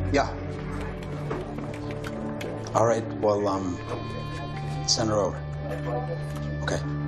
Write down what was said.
Yeah. All right, well, send her over. Okay.